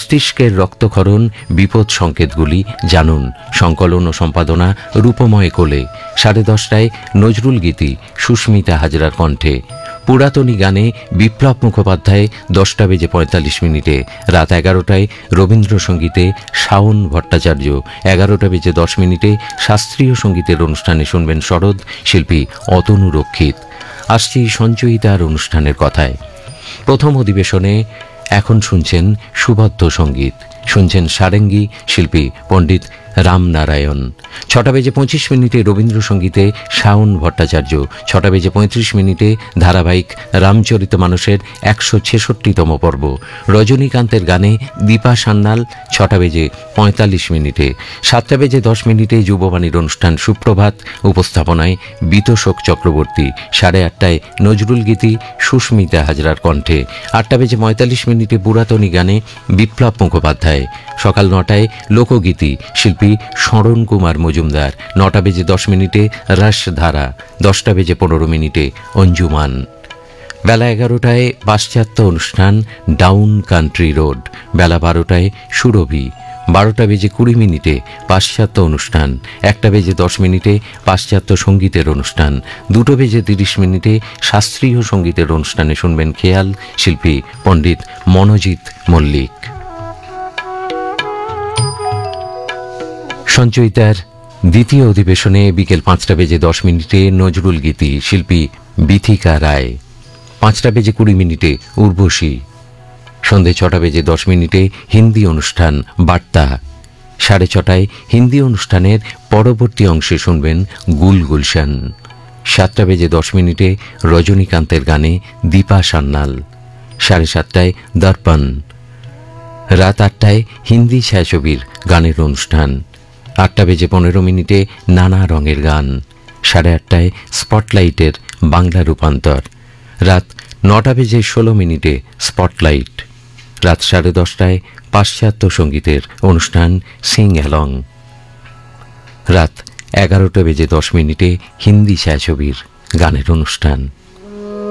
মস্তিষ্কের রক্তক্ষরণ, বিপদ সংকেতগুলি জানুন। সংকলন ও সম্পাদনা রূপময় কোলে। 10:30টায় নজরুল গীতি সুস্মিতা হাজরার কণ্ঠে। পুরাতনী গানে বিপ্লব মুখোপাধ্যায় 10:45। রাত 11টায় রবীন্দ্রসঙ্গীতে শাওন ভট্টাচার্য। 11:10 শাস্ত্রীয় সঙ্গীতের অনুষ্ঠানে শুনবেন সরোদ, শিল্পী অতনু রক্ষিত। আসছি সঞ্চয়িতার অনুষ্ঠানের কথায়। প্রথম অধিবেশনে এখন শুনছেন সুবদ্ধ সঙ্গীত, শুনছেন সারেঙ্গি, শিল্পী পণ্ডিত রামনারায়ণ। 6:25 রবীন্দ্রসঙ্গীতে শাওন ভট্টাচার্য। 6:35 ধারাবাহিক রামচরিতমানসের 166তম পর্ব। রজনীকান্তের গানে দীপা সান্যাল। 6:45 7:10 যুববাণীর অনুষ্ঠান সুপ্রভাত, উপস্থাপনায় বিতোষক চক্রবর্তী। 8:30টায় নজরুল গীতি সুস্মিতা হাজরার কণ্ঠে। 8:45 পুরাতনী গানে বিপ্লব মুখোপাধ্যায়। সকাল 9টায় লোকগীতি, শিল্পী স্মরণ কুমার মজুমদার। 9:10 রাসধারা। 10:15 অঞ্জুমান। বেলা 11টায় পাশ্চাত্য অনুষ্ঠান ডাউন কান্ট্রি রোড। বেলা 12টায় সুরভি। 12:20 পাশ্চাত্য অনুষ্ঠান। 1:10 পাশ্চাত্য সঙ্গীতের অনুষ্ঠান। 2:30 শাস্ত্রীয় সঙ্গীতের অনুষ্ঠানে শুনবেন খেয়াল, শিল্পী পণ্ডিত মনোজিৎ মল্লিক। সঞ্চয়িতার দ্বিতীয় অধিবেশনে বিকেল 5:10 নজরুল গীতি, শিল্পী বিথিকা রায়। 5:20 উর্বশী। সন্ধে 6:10 হিন্দি অনুষ্ঠান বার্তা। 6:30 হিন্দি অনুষ্ঠানের পরবর্তী অংশে শুনবেন গুল গুলশান। 7:10 রজনীকান্তের গানে দীপা সান্যাল। 7:30 দর্পণ। রাত 8টায় হিন্দি ছায়াছবির গানের অনুষ্ঠান। 8:15 নানা রঙের গান। 8:30 স্পটলাইটের বাংলা রূপান্তর। রাত 9:16 স্পটলাইট। রাত 10:30টায় পাশ্চাত্য সঙ্গীতের অনুষ্ঠান সিং অ্যালং। রাত 11:10 হিন্দি ছায়াছবির গানের অনুষ্ঠান।